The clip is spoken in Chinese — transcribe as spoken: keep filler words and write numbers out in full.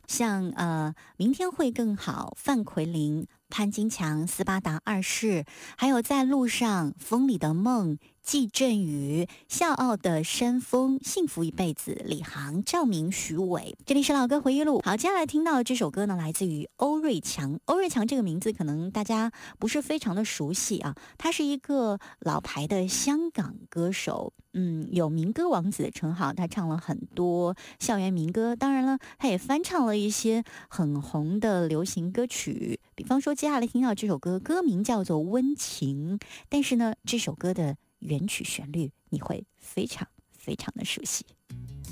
像呃，明天会更好，范奎林、潘金强、斯巴达二世，还有在路上、风里的梦、季振宇、笑傲的山峰、幸福一辈子、李航、赵明、许伟。这里是老歌回忆录。好，接下来听到的这首歌呢，来自于欧瑞强。欧瑞强这个名字可能大家不是非常的熟悉啊，他是一个老牌的香港歌手。嗯，有民歌王子的称号，他唱了很多校园民歌，当然了，他也翻唱了一些很红的流行歌曲，比方说接下来听到这首歌，歌名叫做《温情》，但是呢，这首歌的原曲旋律你会非常非常的熟悉。